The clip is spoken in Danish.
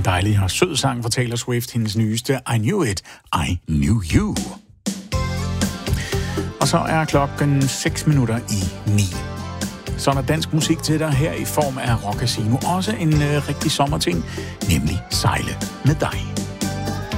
en dejlig og sød sang fra Taylor Swift, hendes nyeste I Knew It, I Knew You. Og så er klokken 6 minutter i 9. Så er der dansk musik til dig her i form af Rock Casino. Også en rigtig sommerting, nemlig Sejle med dig.